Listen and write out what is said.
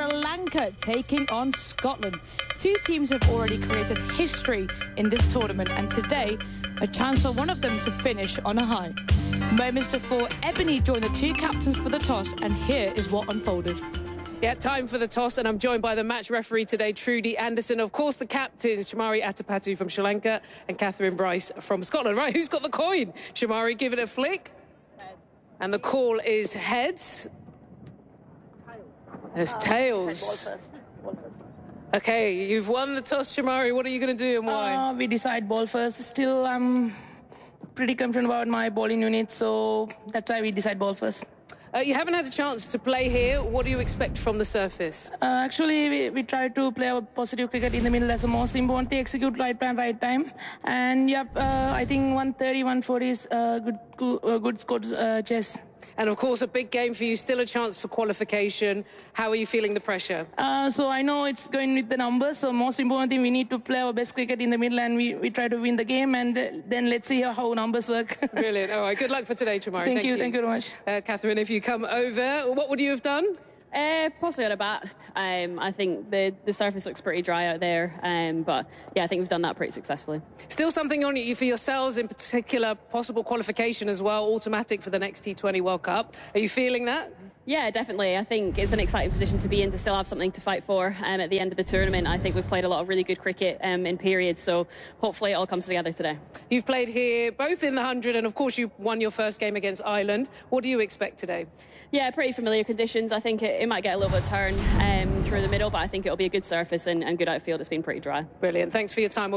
Lanka taking on Scotland. Two teams have already created history in this tournament, and today, a chance for one of them to finish on a high. Moments before, Ebony joined the two captains for the toss, and here is what unfolded. Yeah, time for the toss, and I'm joined by the match referee today, Trudy Anderson. Of course, the captains, Chamari Atapattu from Sri Lanka and Catherine Bryce from Scotland. Right, who's got the coin? Chamari, give it a flick. Head. And the call is heads. There's tails. Ball first. Okay, you've won the toss, Chamari. What are you going to do and why? We decide ball first. Still, I'm pretty confident about my bowling unit, so that's why we decide ball first. You haven't had a chance to play here. What do you expect from the surface? Actually, we try to play our positive cricket in the middle as the most important. Execute right plan, right time. And yep, I think 130, 140 is good score chess. And of course, a big game for you, still a chance for qualification. How are you feeling the pressure? So I know it's going with the numbers. So most important thing, we need to play our best cricket in the middle, and we try to win the game, and then let's see how numbers work. Brilliant. All right, good luck for today, Chamari. Thank you very much. Catherine, if you come over, what would you have done? Possibly on a bat. I think the surface looks pretty dry out there, but yeah, I think we've done that pretty successfully. Still something on you for yourselves, in particular, possible qualification as well, automatic for the next T20 World Cup. Are you feeling that? Yeah, definitely. I think it's an exciting position to be in, to still have something to fight for at the end of the tournament. I think we've played a lot of really good cricket in periods, so hopefully it all comes together today. You've played here both in the 100 and, of course, you won your first game against Ireland. What do you expect today? Yeah, pretty familiar conditions. I think it might get a little bit of turn through the middle, but I think it'll be a good surface and good outfield. It's been pretty dry. Brilliant. Thanks for your time.